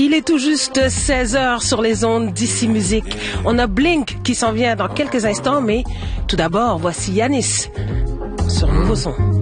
Il est tout juste 16 heures sur les ondes d'Ici Musique. On a Blink qui s'en vient dans quelques instants, mais tout d'abord, voici Yanis sur Nouveau Son.